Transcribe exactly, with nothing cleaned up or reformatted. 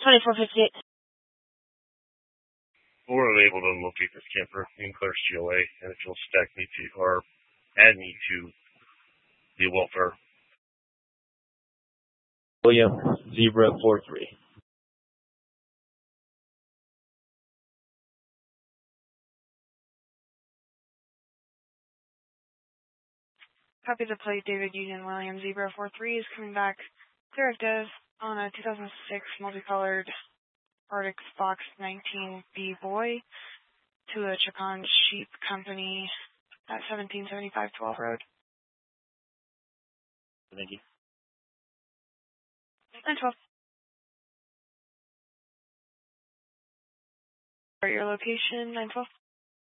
twenty-four fifty-eight. We're unable to locate this camper in Claire's G L A, and if you'll stack me to, or add me to the welfare. William, Zebra four three. Copy the plate, David Union William, Zebra four three is coming back clear active on a two thousand six multicolored Arctic Fox nineteen B Boy to a Chacon Sheep Company at seventeen seventy-five twelve Road. Thank you. nine twelve. Your location, nine twelve.